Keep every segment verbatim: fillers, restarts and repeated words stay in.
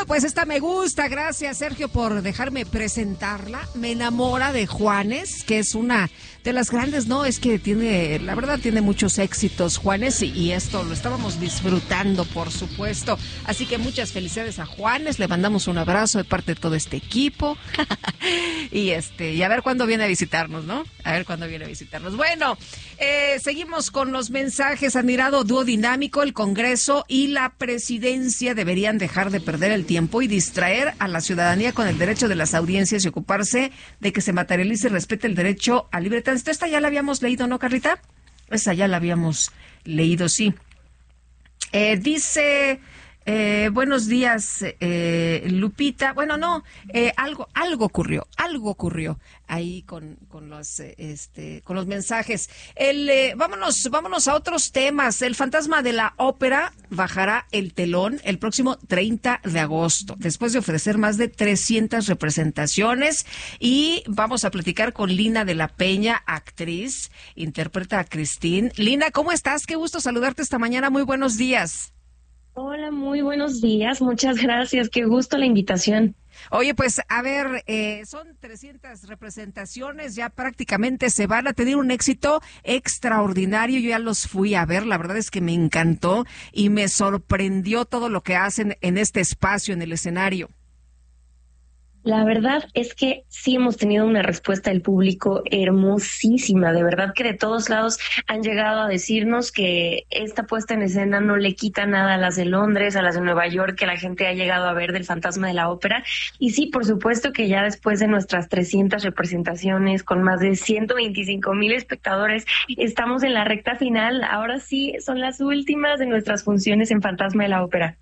pues esta me gusta. Gracias, Sergio, por dejarme presentarla. Me enamora de Juanes, que es una de las grandes, ¿no? Es que tiene, la verdad, tiene muchos éxitos, Juanes, y, y esto lo estábamos disfrutando, por supuesto. Así que muchas felicidades a Juanes. Le mandamos un abrazo de parte de todo este equipo. y este y a ver cuándo viene a visitarnos, ¿no? A ver cuándo viene a visitarnos. Bueno, eh, seguimos con los mensajes. Admirado dúo dinámico, el Congreso y la Presidencia deberían dejar de perder el tiempo y distraer a la ciudadanía con el derecho de las audiencias y ocuparse de que se materialice y respete el derecho a libre tránsito. Esta ya la habíamos leído, ¿no, Carlita? Esa ya la habíamos leído, sí. Eh, dice... Eh, buenos días, eh, Lupita. Bueno, no, eh, algo, algo ocurrió, algo ocurrió ahí con, con los, eh, este, con los mensajes. El, eh, vámonos, vámonos a otros temas. El Fantasma de la Ópera bajará el telón el próximo treinta de agosto, después de ofrecer más de trescientas representaciones. Y vamos a platicar con Lina de la Peña, actriz, interpreta a Christine. Lina, ¿cómo estás? Qué gusto saludarte esta mañana. Muy buenos días. Hola, muy buenos días. Muchas gracias. Qué gusto la invitación. Oye, pues a ver, eh, son trescientas representaciones, ya prácticamente se van a tener un éxito extraordinario. Yo ya los fui a ver, la verdad es que me encantó y me sorprendió todo lo que hacen en este espacio, en el escenario. La verdad es que sí hemos tenido una respuesta del público hermosísima. De verdad que de todos lados han llegado a decirnos que esta puesta en escena no le quita nada a las de Londres, a las de Nueva York, que la gente ha llegado a ver del Fantasma de la Ópera. Y sí, por supuesto que ya después de nuestras trescientas representaciones con más de ciento veinticinco mil espectadores, estamos en la recta final. Ahora sí, son las últimas de nuestras funciones en Fantasma de la Ópera.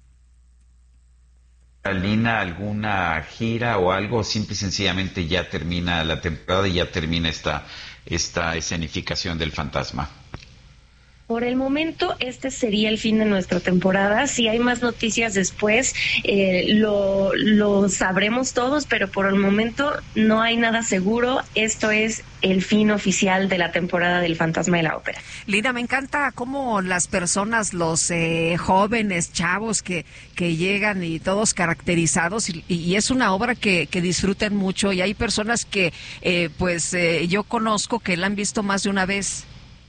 Lina, ¿alguna gira o algo? Simple y sencillamente ya termina la temporada y ya termina esta, esta escenificación del fantasma. Por el momento, este sería el fin de nuestra temporada. Si hay más noticias después, eh, lo, lo sabremos todos, pero por el momento no hay nada seguro. Esto es el fin oficial de la temporada del Fantasma de la Ópera. Lina, me encanta cómo las personas, los eh, jóvenes, chavos que, que llegan y todos caracterizados, y, y es una obra que, que disfrutan mucho, y hay personas que eh, pues eh, yo conozco que la han visto más de una vez.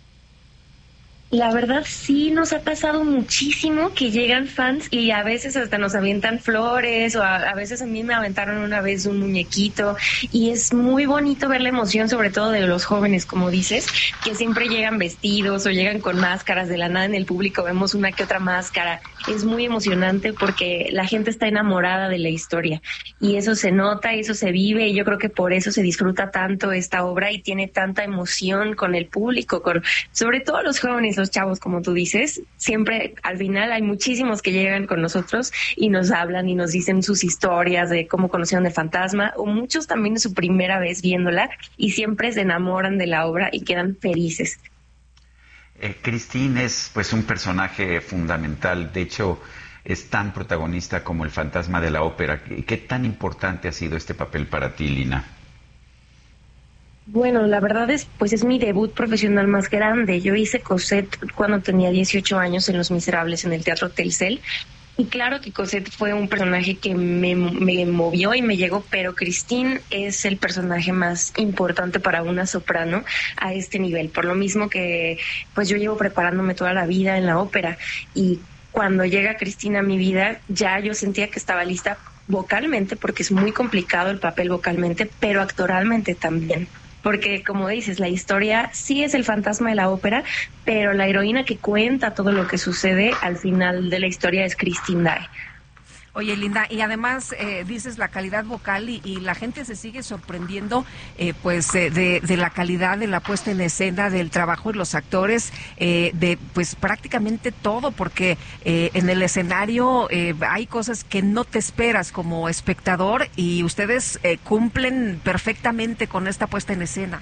La verdad sí nos ha pasado muchísimo que llegan fans y a veces hasta nos avientan flores, o a, a veces a mí me aventaron una vez un muñequito, y es muy bonito ver la emoción, sobre todo de los jóvenes, como dices, que siempre llegan vestidos o llegan con máscaras. De la nada en el público vemos una que otra máscara. Es muy emocionante porque la gente está enamorada de la historia y eso se nota, eso se vive, y yo creo que por eso se disfruta tanto esta obra y tiene tanta emoción con el público, con, sobre todo los jóvenes, los chavos, como tú dices. Siempre al final hay muchísimos que llegan con nosotros y nos hablan y nos dicen sus historias de cómo conocieron el fantasma, o muchos también de su primera vez viéndola, y siempre se enamoran de la obra y quedan felices. Eh, Christine es pues un personaje fundamental, de hecho es tan protagonista como el Fantasma de la Ópera. ¿Qué, qué tan importante ha sido este papel para ti, Lina? Bueno, la verdad es, pues es mi debut profesional más grande. Yo hice Cosette cuando tenía dieciocho años en Los Miserables, en el Teatro Telcel. Y claro que Cosette fue un personaje que me, me movió y me llegó, pero Christine es el personaje más importante para una soprano a este nivel. Por lo mismo que pues yo llevo preparándome toda la vida en la ópera, y cuando llega Christine a mi vida, ya yo sentía que estaba lista vocalmente, porque es muy complicado el papel vocalmente, pero actoralmente también. Porque, como dices, la historia sí es el Fantasma de la Ópera, pero la heroína que cuenta todo lo que sucede al final de la historia es Christine Daae. Oye, Linda, y además eh, dices la calidad vocal, y, y la gente se sigue sorprendiendo eh, pues eh, de, de la calidad de la puesta en escena, del trabajo de los actores, eh, de pues prácticamente todo, porque eh, en el escenario eh, hay cosas que no te esperas como espectador, y ustedes eh, cumplen perfectamente con esta puesta en escena.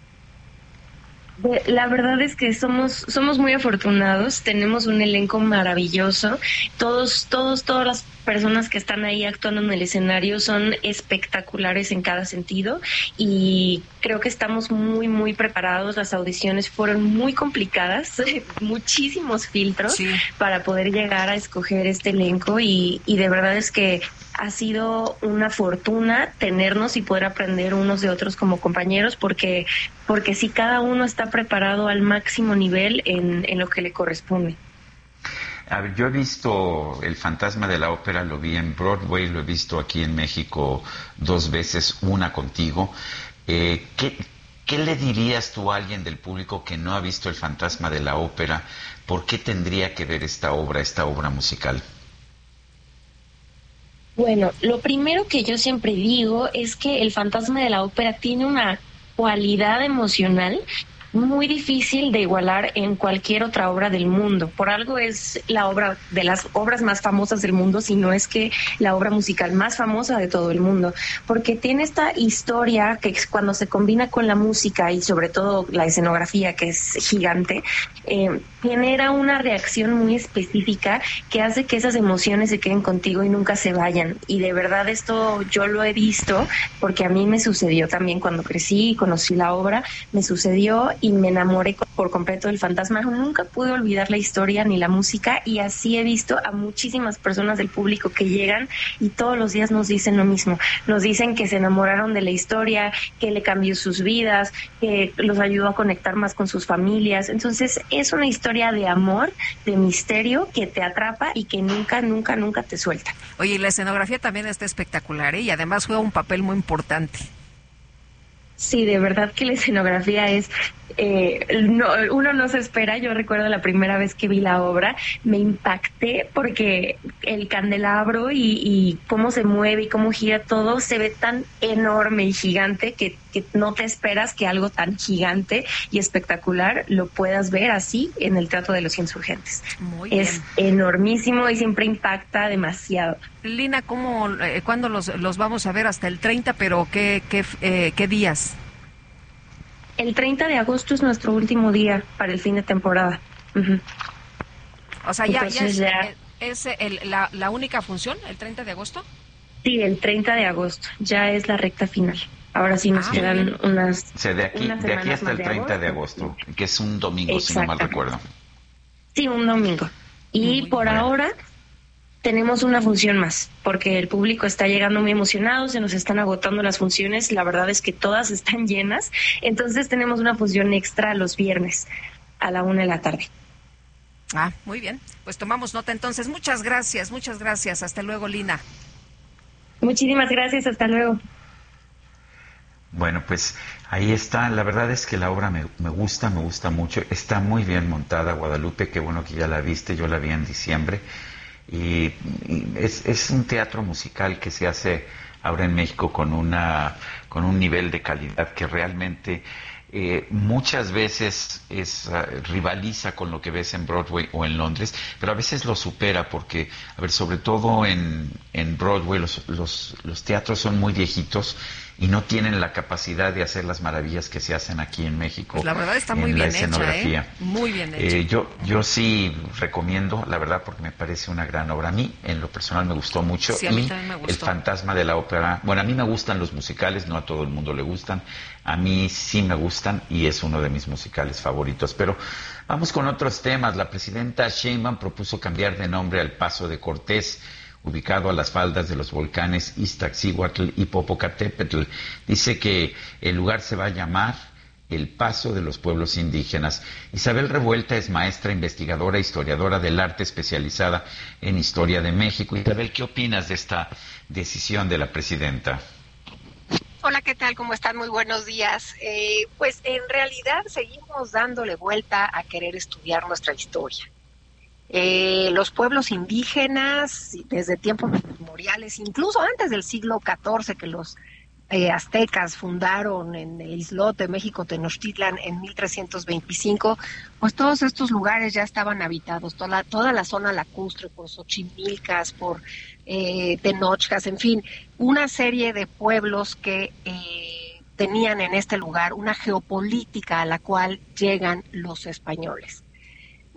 La verdad es que somos somos muy afortunados, tenemos un elenco maravilloso, todos todos todas las personas que están ahí actuando en el escenario son espectaculares en cada sentido y creo que estamos muy, muy preparados. Las audiciones fueron muy complicadas, muchísimos filtros sí. para poder llegar a escoger este elenco y, y de verdad es que ha sido una fortuna tenernos y poder aprender unos de otros como compañeros porque, porque sí, cada uno está preparado al máximo nivel en, en lo que le corresponde. A ver, yo he visto El Fantasma de la Ópera, lo vi en Broadway, lo he visto aquí en México dos veces, una contigo. Eh, ¿qué, ¿Qué le dirías tú a alguien del público que no ha visto El Fantasma de la Ópera? ¿Por qué tendría que ver esta obra, esta obra musical? Bueno, lo primero que yo siempre digo es que El Fantasma de la Ópera tiene una cualidad emocional muy difícil de igualar en cualquier otra obra del mundo. Por algo es la obra de las obras más famosas del mundo, si no es que la obra musical más famosa de todo el mundo, porque tiene esta historia que cuando se combina con la música y sobre todo la escenografía, que es gigante, eh, genera una reacción muy específica que hace que esas emociones se queden contigo y nunca se vayan. Y de verdad esto yo lo he visto porque a mí me sucedió también cuando crecí y conocí la obra, me sucedió y me enamoré por completo del fantasma. Nunca pude olvidar la historia ni la música y así he visto a muchísimas personas del público que llegan y todos los días nos dicen lo mismo. Nos dicen que se enamoraron de la historia, que le cambió sus vidas, que los ayudó a conectar más con sus familias. Entonces es una historia de amor, de misterio que te atrapa y que nunca, nunca, nunca te suelta. Oye, y la escenografía también está espectacular, ¿eh? Y además juega un papel muy importante. Sí, de verdad que la escenografía es, eh, no, uno no se espera. Yo recuerdo la primera vez que vi la obra, me impacté porque el candelabro y, y cómo se mueve y cómo gira todo se ve tan enorme y gigante que, que no te esperas que algo tan gigante y espectacular lo puedas ver así en el Teatro de los Insurgentes. Muy bien. Es enormísimo y siempre impacta demasiado. Lina, ¿cómo, eh, ¿cuándo los, los vamos a ver? Hasta el treinta, pero ¿qué, qué, eh, qué días? El treinta de agosto es nuestro último día para el fin de temporada. Uh-huh. O sea, ya, ya es, ya... es el, la, la única función, el treinta de agosto. Sí, el treinta de agosto, ya es la recta final. Ahora sí nos ah, quedan unas o sea, de aquí, de aquí hasta el treinta de agosto, que es un domingo, si no mal recuerdo. Sí, un domingo. Y muy por bueno. ahora tenemos una función más, porque el público está llegando muy emocionado, se nos están agotando las funciones, la verdad es que todas están llenas, entonces tenemos una función extra los viernes a la una de la tarde. Ah, muy bien, pues tomamos nota entonces. Muchas gracias, muchas gracias. Hasta luego, Lina. Muchísimas gracias, hasta luego. Bueno, pues ahí está. La verdad es que la obra me, me gusta, me gusta mucho. Está muy bien montada, Guadalupe. Qué bueno que ya la viste. Yo la vi en diciembre. Y, y es, es un teatro musical que se hace ahora en México con, una, con un nivel de calidad que realmente eh, muchas veces es, uh, rivaliza con lo que ves en Broadway o en Londres, pero a veces lo supera porque, a ver, sobre todo en, en Broadway los, los, los teatros son muy viejitos y no tienen la capacidad de hacer las maravillas que se hacen aquí en México. Pues la verdad está muy bien hecha, ¿eh? Muy bien hecha. Eh, yo, yo sí recomiendo, la verdad, porque me parece una gran obra. A mí, en lo personal, me gustó mucho. Sí, a mí también me gustó. El Fantasma de la Ópera. Bueno, a mí me gustan los musicales, no a todo el mundo le gustan. A mí sí me gustan y es uno de mis musicales favoritos. Pero vamos con otros temas. La presidenta Sheinbaum propuso cambiar de nombre al Paso de Cortés, ubicado a las faldas de los volcanes Iztaccíhuatl y Popocatépetl. Dice que el lugar se va a llamar El Paso de los Pueblos Indígenas. Isabel Revuelta es maestra, investigadora, historiadora del arte, especializada en historia de México. Isabel, ¿qué opinas de esta decisión de la presidenta? Hola, ¿qué tal? ¿Cómo están? Muy buenos días. Eh, pues en realidad seguimos dándole vuelta a querer estudiar nuestra historia. Eh, los pueblos indígenas, desde tiempos memoriales, incluso antes del siglo catorce, que los eh, aztecas fundaron en el islote México Tenochtitlan en mil trescientos veinticinco, pues todos estos lugares ya estaban habitados, toda, toda la zona lacustre, por Xochimilcas, por eh, Tenochcas, en fin, una serie de pueblos que eh, tenían en este lugar una geopolítica a la cual llegan los españoles.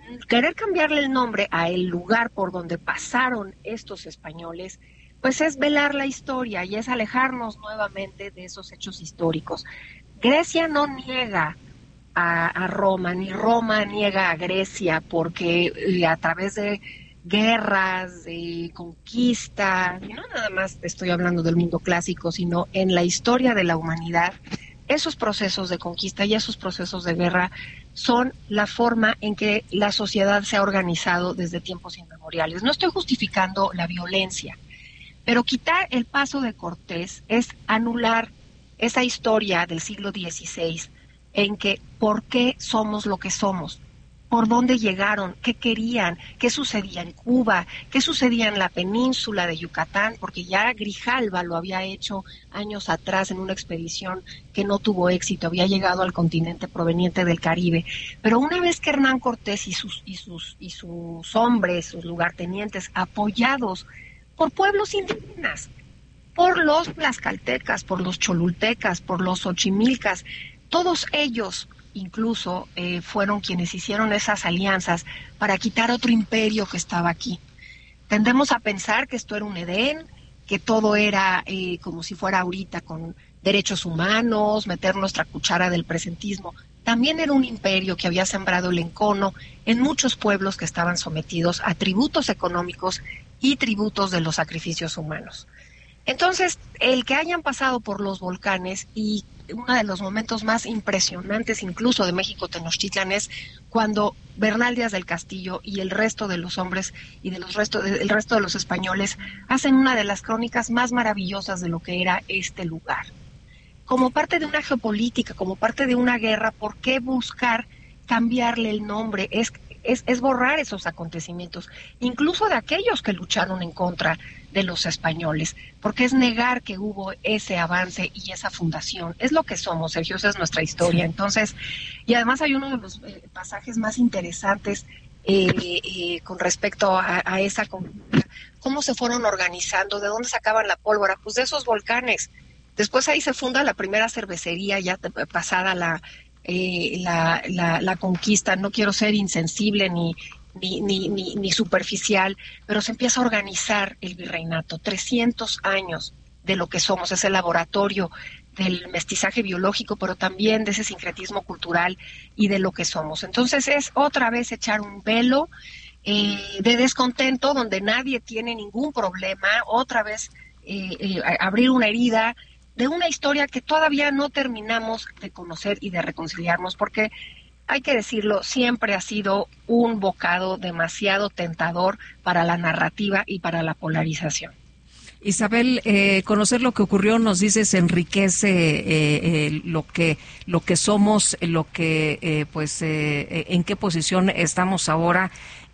querer cambiarle el nombre a el lugar por donde pasaron estos españoles, pues es velar la historia y es alejarnos nuevamente de esos hechos históricos. Grecia no niega a, a Roma, ni Roma niega a Grecia, porque eh, a través de guerras, de conquista, y no nada más estoy hablando del mundo clásico, sino en la historia de la humanidad, esos procesos de conquista y esos procesos de guerra son la forma en que la sociedad se ha organizado desde tiempos inmemoriales. No estoy justificando la violencia, pero quitar el paso de Cortés es anular esa historia del siglo dieciséis en que por qué somos lo que somos, por dónde llegaron, qué querían, qué sucedía en Cuba, qué sucedía en la península de Yucatán, porque ya Grijalva lo había hecho años atrás en una expedición que no tuvo éxito, había llegado al continente proveniente del Caribe. Pero una vez que Hernán Cortés y sus, y sus, y sus hombres, sus lugartenientes, apoyados por pueblos indígenas, por los tlaxcaltecas, por los cholultecas, por los xochimilcas, todos ellos incluso eh, fueron quienes hicieron esas alianzas para quitar otro imperio que estaba aquí. Tendemos a pensar que esto era un Edén, que todo era eh, como si fuera ahorita con derechos humanos, meter nuestra cuchara del presentismo. También era un imperio que había sembrado el encono en muchos pueblos que estaban sometidos a tributos económicos y tributos de los sacrificios humanos. Entonces, el que hayan pasado por los volcanes, y uno de los momentos más impresionantes incluso de México Tenochtitlan es cuando Bernal Díaz del Castillo y el resto de los hombres y de los resto, el resto de los españoles hacen una de las crónicas más maravillosas de lo que era este lugar. Como parte de una geopolítica, como parte de una guerra, ¿por qué buscar cambiarle el nombre? Es Es, es borrar esos acontecimientos, incluso de aquellos que lucharon en contra de los españoles, porque es negar que hubo ese avance y esa fundación. Es lo que somos, Sergio, esa es nuestra historia. Entonces, y además hay uno de los eh, pasajes más interesantes eh, eh, con respecto a, a esa conquista, cómo se fueron organizando, de dónde sacaban la pólvora, pues de esos volcanes. Después ahí se funda la primera cervecería, ya pasada la... Eh, la, la, la conquista. No quiero ser insensible ni, ni, ni, ni, ni superficial, pero se empieza a organizar el virreinato. trescientos años de lo que somos, ese laboratorio del mestizaje biológico, pero también de ese sincretismo cultural y de lo que somos. Entonces es otra vez echar un velo eh, de descontento donde nadie tiene ningún problema, otra vez eh, eh, abrir una herida de una historia que todavía no terminamos de conocer y de reconciliarnos, porque hay que decirlo, siempre ha sido un bocado demasiado tentador para la narrativa y para la polarización. Isabel, eh, conocer lo que ocurrió, nos dices, enriquece eh, eh, lo que lo que somos, lo que eh, pues eh, en qué posición estamos ahora,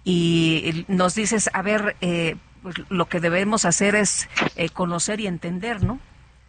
y nos dices, a ver, eh, pues lo que debemos hacer es eh, conocer y entender, ¿no?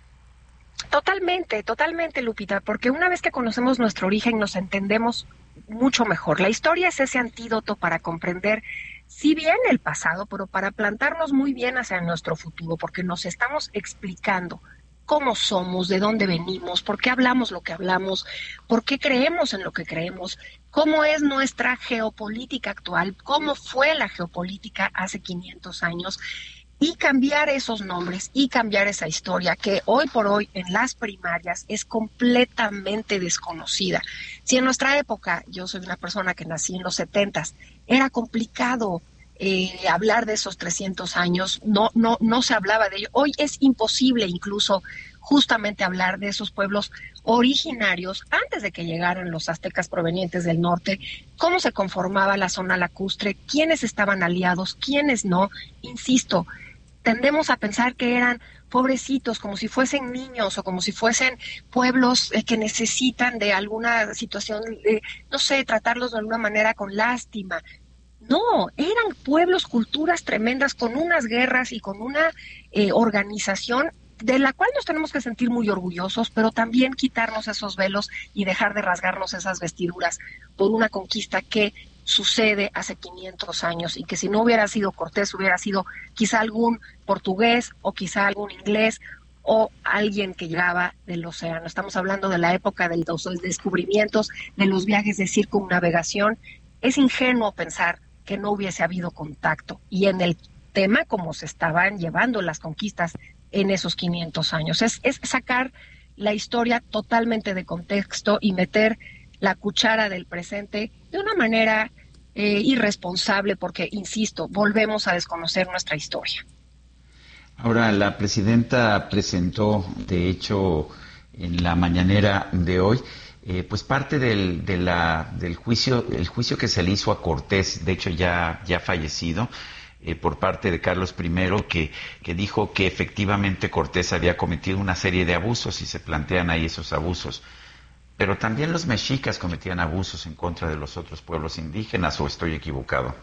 Totalmente, totalmente, Lupita, porque una vez que conocemos nuestro origen nos entendemos mucho mejor. La historia es ese antídoto para comprender, si bien el pasado, pero para plantarnos muy bien hacia nuestro futuro, porque nos estamos explicando cómo somos, de dónde venimos, por qué hablamos lo que hablamos, por qué creemos en lo que creemos, cómo es nuestra geopolítica actual, cómo fue la geopolítica hace quinientos años, y cambiar esos nombres y cambiar esa historia que hoy por hoy en las primarias es completamente desconocida. Si en nuestra época, yo soy una persona que nací en los setentas, era complicado eh, hablar de esos trescientos años, no, no, no se hablaba de ello. Hoy es imposible incluso justamente hablar de esos pueblos originarios antes de que llegaran los aztecas provenientes del norte, cómo se conformaba la zona lacustre, quiénes estaban aliados, quiénes no. Insisto, tendemos a pensar que eran pobrecitos, como si fuesen niños o como si fuesen pueblos eh, que necesitan de alguna situación, eh, no sé, tratarlos de alguna manera con lástima. No, eran pueblos, culturas tremendas, con unas guerras y con una eh, organización de la cual nos tenemos que sentir muy orgullosos, pero también quitarnos esos velos y dejar de rasgarnos esas vestiduras por una conquista que sucede hace quinientos años y que si no hubiera sido Cortés hubiera sido quizá algún portugués o quizá algún inglés o alguien que llegaba del océano. Estamos hablando de la época de los descubrimientos, de los viajes de circunnavegación. es ingenuo pensar que no hubiese habido contacto. Y en el tema como se estaban llevando las conquistas en esos quinientos años, es, es sacar la historia totalmente de contexto y meter la cuchara del presente de una manera eh, irresponsable, porque, insisto, volvemos a desconocer nuestra historia. Ahora, la presidenta presentó, de hecho, en la mañanera de hoy, eh, pues parte del, de la, del juicio, el juicio que se le hizo a Cortés, de hecho ya, ya fallecido, eh, por parte de Carlos primero, que, que dijo que efectivamente Cortés había cometido una serie de abusos y se plantean ahí esos abusos. Pero también los mexicas cometían abusos en contra de los otros pueblos indígenas, ¿o estoy equivocado?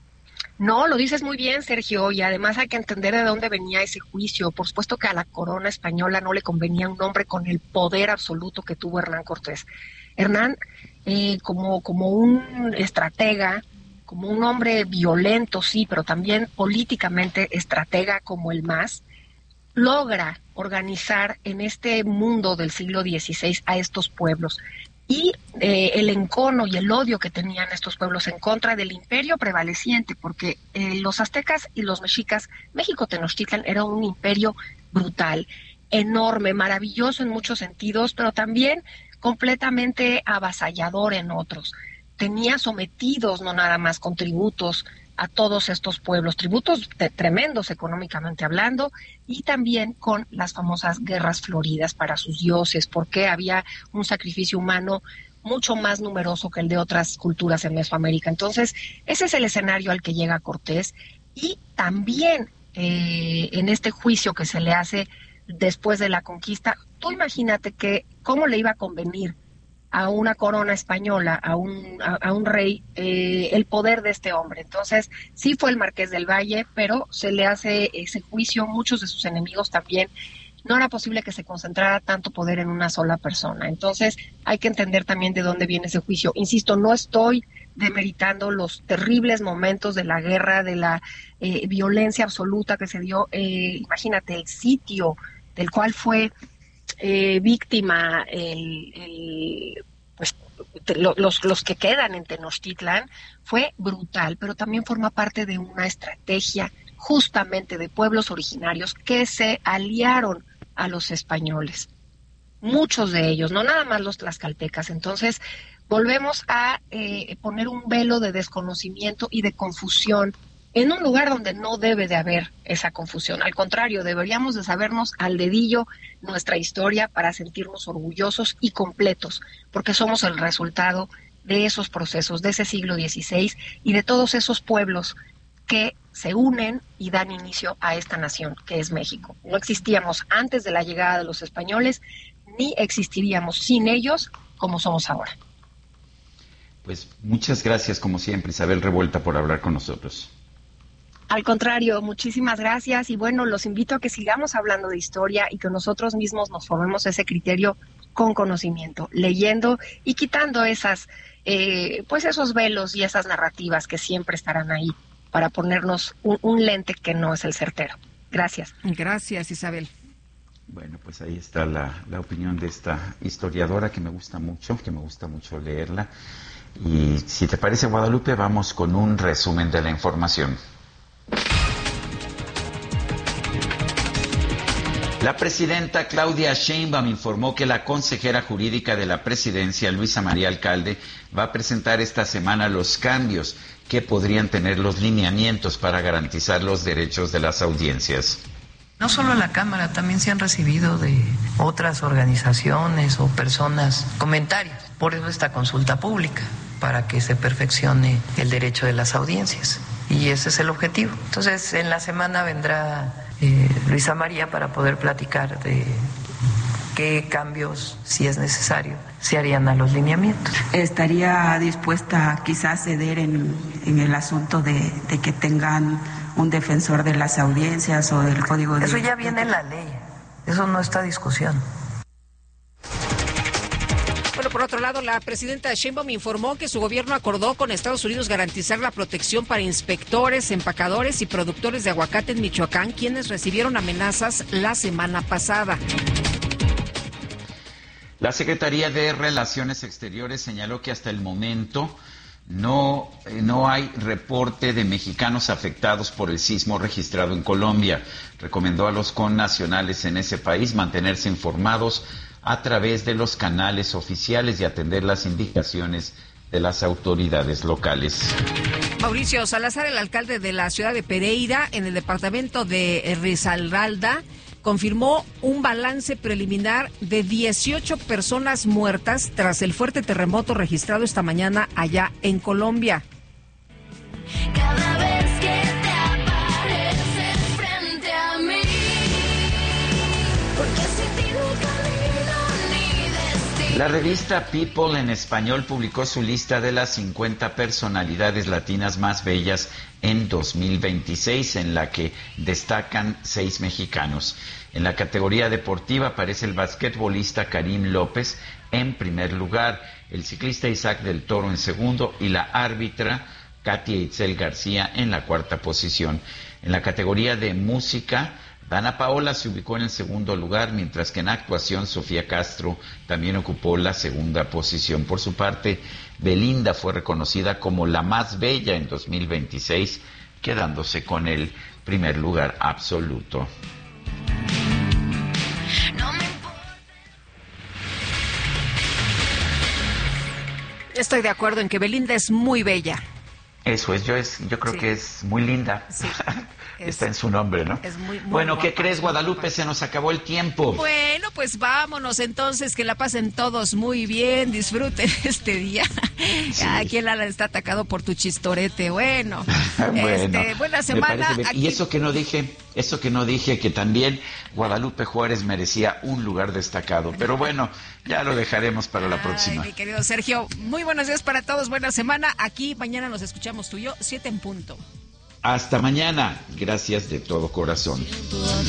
No, lo dices muy bien, Sergio, y además hay que entender de dónde venía ese juicio. Por supuesto que a la corona española no le convenía un hombre con el poder absoluto que tuvo Hernán Cortés. Hernán, eh, como, como un estratega, como un hombre violento, sí, pero también políticamente estratega como el más, logra organizar en este mundo del siglo dieciséis a estos pueblos. Y eh, el encono y el odio que tenían estos pueblos en contra del imperio prevaleciente, porque eh, los aztecas y los mexicas, México Tenochtitlan era un imperio brutal, enorme, maravilloso en muchos sentidos, pero también completamente avasallador en otros. Tenía sometidos, no nada más con tributos, a todos estos pueblos, tributos tremendos económicamente hablando, y también con las famosas guerras floridas para sus dioses, porque había un sacrificio humano mucho más numeroso que el de otras culturas en Mesoamérica. Entonces, ese es el escenario al que llega Cortés, y también eh, en este juicio que se le hace después de la conquista, tú imagínate que cómo le iba a convenir a una corona española, a un, a, a un rey, eh, el poder de este hombre. Entonces, sí fue el Marqués del Valle, pero se le hace ese juicio, muchos de sus enemigos también. No era posible que se concentrara tanto poder en una sola persona. Entonces, hay que entender también de dónde viene ese juicio. Insisto, no estoy demeritando los terribles momentos de la guerra, de la eh, violencia absoluta que se dio. Eh, imagínate, el sitio del cual fue Eh, víctima el, el, pues, los, los que quedan en Tenochtitlan, fue brutal, pero también forma parte de una estrategia justamente de pueblos originarios que se aliaron a los españoles, muchos de ellos, no nada más los tlaxcaltecas. Entonces volvemos a eh, poner un velo de desconocimiento y de confusión en un lugar donde no debe de haber esa confusión. Al contrario, deberíamos de sabernos al dedillo nuestra historia para sentirnos orgullosos y completos, porque somos el resultado de esos procesos, de ese siglo dieciséis y de todos esos pueblos que se unen y dan inicio a esta nación que es México. No existíamos antes de la llegada de los españoles, ni existiríamos sin ellos como somos ahora. Pues muchas gracias, como siempre, Isabel Revuelta, por hablar con nosotros. Al contrario, muchísimas gracias, y bueno, los invito a que sigamos hablando de historia y que nosotros mismos nos formemos ese criterio con conocimiento, leyendo y quitando esas, eh, pues esos velos y esas narrativas que siempre estarán ahí para ponernos un, un lente que no es el certero. Gracias. Gracias, Isabel. Bueno, pues ahí está la, la opinión de esta historiadora que me gusta mucho, que me gusta mucho leerla. Y si te parece, Guadalupe, vamos con un resumen de la información. La presidenta Claudia Sheinbaum informó que la consejera jurídica de la presidencia, Luisa María Alcalde, va a presentar esta semana los cambios que podrían tener los lineamientos para garantizar los derechos de las audiencias. No solo la Cámara, también se han recibido de otras organizaciones o personas comentarios. Por eso esta consulta pública, para que se perfeccione el derecho de las audiencias. Y ese es el objetivo. Entonces, en la semana vendrá eh, Luisa María para poder platicar de qué cambios, si es necesario, se harían a los lineamientos. ¿Estaría dispuesta quizás a ceder en, en el asunto de, de que tengan un defensor de las audiencias o del Código de... Eso ya viene en la ley, eso no está a discusión. Bueno, por otro lado, la presidenta Sheinbaum informó que su gobierno acordó con Estados Unidos garantizar la protección para inspectores, empacadores y productores de aguacate en Michoacán, quienes recibieron amenazas la semana pasada. La Secretaría de Relaciones Exteriores señaló que hasta el momento No, no hay reporte de mexicanos afectados por el sismo registrado en Colombia. Recomendó a los connacionales en ese país mantenerse informados a través de los canales oficiales y atender las indicaciones de las autoridades locales. Mauricio Salazar, el alcalde de la ciudad de Pereira, en el departamento de Risaralda, confirmó un balance preliminar de dieciocho personas muertas tras el fuerte terremoto registrado esta mañana allá en Colombia. Cada vez que te apareces frente a mí, porque sin ti no camino ni destino. La revista People en español publicó su lista de las cincuenta personalidades latinas más bellas en dos mil veintiséis, en la que destacan seis mexicanos. En la categoría deportiva aparece el basquetbolista Karim López en primer lugar, el ciclista Isaac del Toro en segundo y la árbitra Katia Itzel García en la cuarta posición. En la categoría de música, Dana Paola se ubicó en el segundo lugar, mientras que en actuación Sofía Castro también ocupó la segunda posición. Por su parte, Belinda fue reconocida como la más bella en dos mil veintiséis, quedándose con el primer lugar absoluto. Estoy de acuerdo en que Belinda es muy bella. Eso es, yo es, yo creo Sí. que es muy linda. Sí. Está en su nombre, ¿no? Es muy, muy bueno, ¿qué guapa, crees, muy Guadalupe? guapa. Se nos acabó el tiempo. Bueno, pues vámonos entonces, que la pasen todos muy bien, disfruten este día. Sí. Aquí el Alan está atacado por tu chistorete. Bueno, bueno, este, buena me semana. parece bien. Aquí- Y eso que no dije, eso que no dije, que también Guadalupe Juárez merecía un lugar destacado. Pero bueno, ya lo dejaremos para la Ay, próxima. mi querido Sergio, muy buenos días para todos, buena semana. Aquí mañana nos escuchamos tú y yo, siete en punto. Hasta mañana. Gracias de todo corazón.